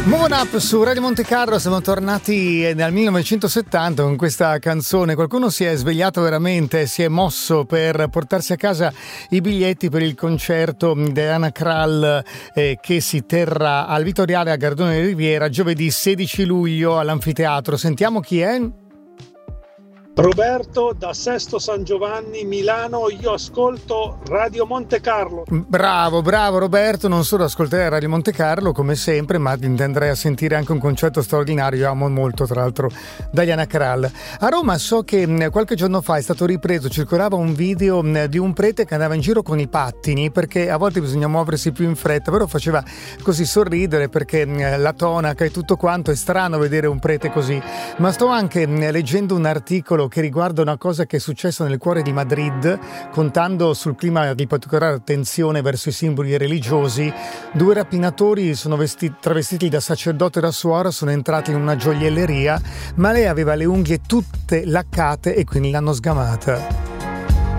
Move On Up su Radio Monte Carlo, siamo tornati nel 1970 con questa canzone. Qualcuno si è svegliato veramente, si è mosso per portarsi a casa i biglietti per il concerto di Diana Krall che si terrà al Vittoriale a Gardone Riviera giovedì 16 luglio all'Anfiteatro. Sentiamo chi è? Roberto da Sesto San Giovanni, Milano. Io ascolto Radio Monte Carlo. Bravo Roberto, non solo ascolterei Radio Monte Carlo come sempre, ma andrei a sentire anche un concerto straordinario. Io amo molto tra l'altro Diana Krall. A Roma so che qualche giorno fa è stato ripreso, circolava un video di un prete che andava in giro con i pattini, perché a volte bisogna muoversi più in fretta, però faceva così sorridere perché la tonaca e tutto quanto, è strano vedere un prete così. Ma sto anche leggendo un articolo che riguarda una cosa che è successa nel cuore di Madrid, contando sul clima di particolare attenzione verso i simboli religiosi. 2 rapinatori sono travestiti da sacerdote e da suora, sono entrati in una gioielleria, ma lei aveva le unghie tutte laccate e quindi l'hanno sgamata.